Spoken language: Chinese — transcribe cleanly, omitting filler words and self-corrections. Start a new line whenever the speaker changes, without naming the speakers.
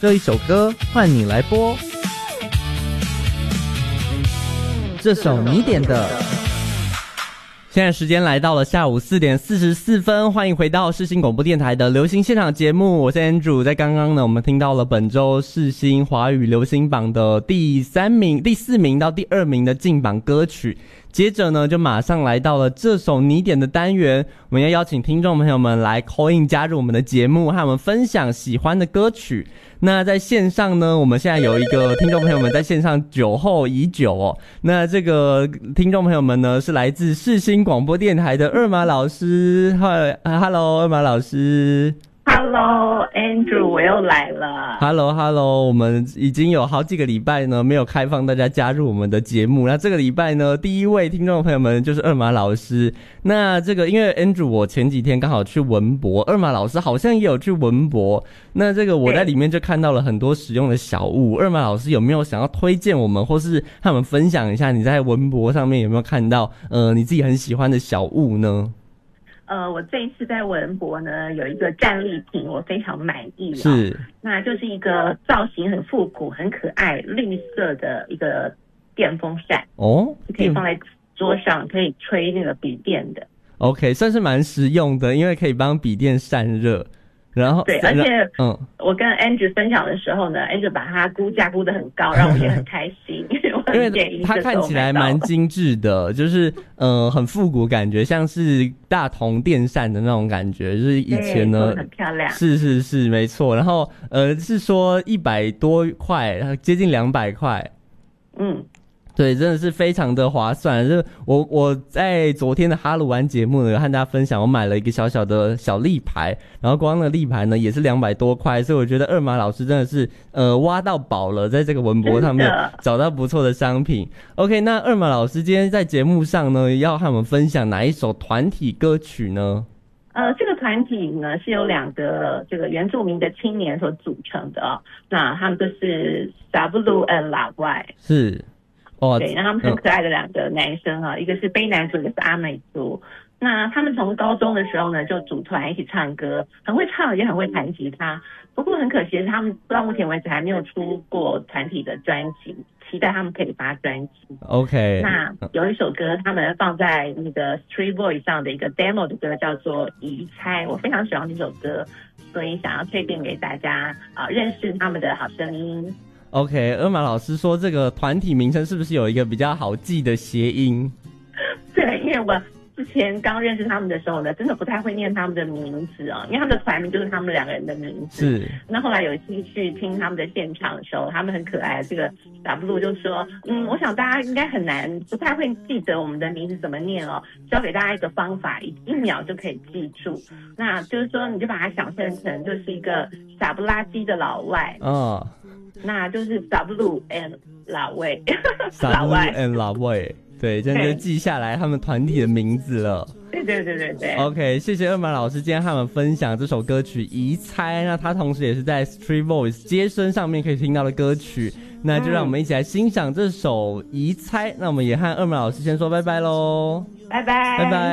这一首歌换你来播，这首你点的。现在时间来到了下午4点44分，欢迎回到世新广播电台的流行现场节目，我是 Andrew。在刚刚呢，我们听到了本周世新华语流行榜的第4名到第2名的进榜歌曲。接着呢，就马上来到了这首你点的单元，我们要邀请听众朋友们来 call in 加入我们的节目，和我们分享喜欢的歌曲。那在线上呢，我们现在有一个听众朋友们在线上久候已久哦。那这个听众朋友们呢，是来自世新广播电台的二马老师。Hello， 二马老师。
Hello Andrew， 我又来了。
Hello， 我们已经有好几个礼拜呢没有开放大家加入我们的节目。那这个礼拜呢，第一位听众朋友们就是二马老师。那这个因为 Andrew 我前几天刚好去文博，二马老师好像也有去文博。那这个我在里面就看到了很多实用的小物。二马老师有没有想要推荐我们，或是和我们分享一下你在文博上面有没有看到你自己很喜欢的小物呢？
我这一次在文博呢有一个战利品，我非常满意。
是，
那就是一个造型很复古、很可爱、绿色的一个电风扇哦，可以放在桌上，可以吹那个笔电的。
OK， 算是蛮实用的，因为可以帮笔电散热。然后
对，而且我跟 Andrew 分享的时候呢 ，Andrew 把它估价估得很高，让我也很开心，
因为它看起来蛮精致的，就是很复古感觉，像是大同电扇的那种感觉，就是以前呢
很漂亮，
是没错。然后是说100多块，接近200块，对，真的是非常的划算。就是我在昨天的哈鲁湾节目呢，有和大家分享，我买了一个小小的小立牌，然后光那个立牌呢也是200多块，所以我觉得二马老师真的是挖到宝了，在这个文博上面找到不错的商品。OK， 那二马老师今天在节目上呢，要和我们分享哪一首团体歌曲呢？
这个团体呢是由2个这个原住民的青年所组成的哦，那他们就是 Sablu and Lawai。
是。
对，那他们很可爱的2个男生啊，一个是卑南族，一个是阿美族。那他们从高中的时候呢，就组团一起唱歌，很会唱，也很会弹吉他。不过很可惜的是，他们到目前为止还没有出过团体的专辑，期待他们可以发专辑。
OK，
那有一首歌，他们放在那个 Street Voice 上的一个 demo 的歌，叫做《移猜》，我非常喜欢这首歌，所以想要推荐给大家认识他们的好声音。
OK， 二马老师说这个团体名称是不是有一个比较好记的谐音？
对，因为我之前刚认识他们的时候呢，真的不太会念他们的名字啊，因为他们的团名就是他们2个人的名字。是。那后来有一次去听他们的现场的时候，他们很可爱，这个 W 就说，我想大家应该很难，不太会记得我们的名字怎么念哦，教给大家一个方法，1秒就可以记住。那就是说，你就把它想象成就是一个傻不拉几的老外。那就是 Sablu and Lawai，
Sablu and Lawai， 对，这样就记下来他们团体的名字了。
对。
OK， 谢谢二马老师今天和我们分享这首歌曲《移猜》，那他同时也是在 Street Voice 街声上面可以听到的歌曲，那就让我们一起来欣赏这首《移猜》。那我们也和二马老师先说拜拜喽，
拜拜。